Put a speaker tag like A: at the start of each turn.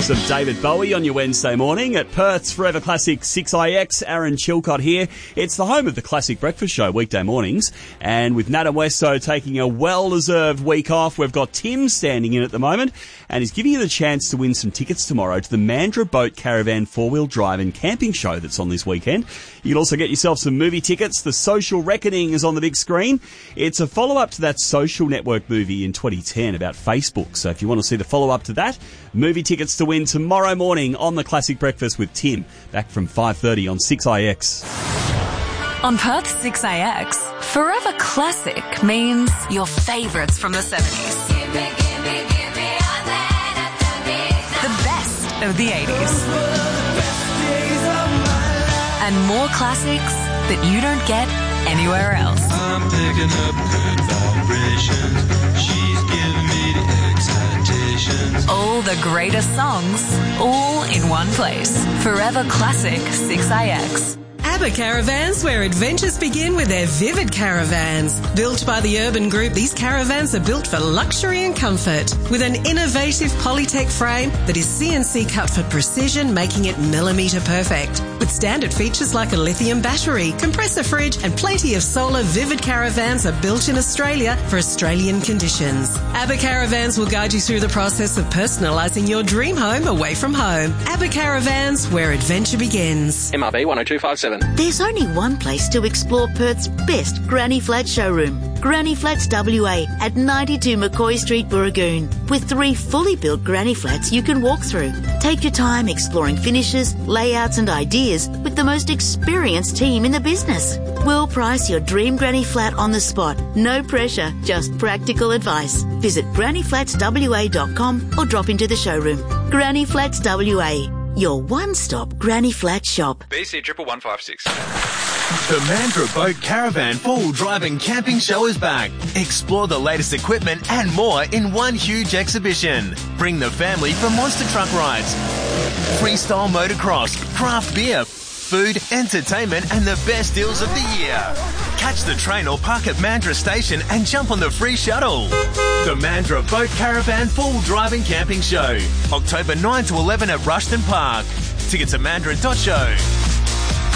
A: Some David Bowie on your Wednesday morning at Perth's Forever Classic 6IX. Aaron Chilcott here. It's the home of the Classic Breakfast Show weekday mornings. And with Nat and Westo taking a well-deserved week off, we've got Tim standing in at the moment. And he's giving you the chance to win some tickets tomorrow to the Mandurah Boat Caravan four-wheel drive and camping show that's on this weekend. You can also get yourself some movie tickets. The Social Reckoning is on the big screen. It's a follow-up to that Social Network movie in 2010 about Facebook. So if you want to see the follow-up to that, movie tickets to win tomorrow morning on the Classic Breakfast with Tim, back from 5:30 on 6IX.
B: On Perth 6IX, Forever Classic means your favourites from the 70s. The best of the 80s. And more classics that you don't get anywhere else.
C: I'm picking up good vibrations. She's giving me the excitations.
B: All the greatest songs, all in one place. Forever Classic 6IX.
D: ABBA Caravans, where adventures begin with their Vivid Caravans. Built by the Urban Group, these caravans are built for luxury and comfort. With an innovative Polytech frame that is CNC cut for precision, making it millimetre perfect. With standard features like a lithium battery, compressor fridge and plenty of solar, Vivid Caravans are built in Australia for Australian conditions. ABBA Caravans will guide you through the process of personalising your dream home away from home. ABBA Caravans, where adventure begins.
E: MRB 10257.
F: There's only one place to explore Perth's best Granny Flat showroom. Granny Flats WA at 92 McCoy Street, Burragoon. With 3 fully built Granny Flats you can walk through. Take your time exploring finishes, layouts and ideas with the most experienced team in the business. We'll price your dream Granny Flat on the spot. No pressure, just practical advice. Visit grannyflatswa.com or drop into the showroom. Granny Flats WA. Your one-stop Granny Flat shop.
E: BC 11156.
G: The Mandurah Boat Caravan four-wheel drive and camping show is back. Explore the latest equipment and more in one huge exhibition. Bring the family for monster truck rides, freestyle motocross, craft beer, food, entertainment and the best deals of the year. Catch the train or park at Mandurah Station and jump on the free shuttle. The Mandurah Boat Caravan four-wheel drive and camping show. October 9 to 11 at Rushton Park. Tickets at mandurah.show.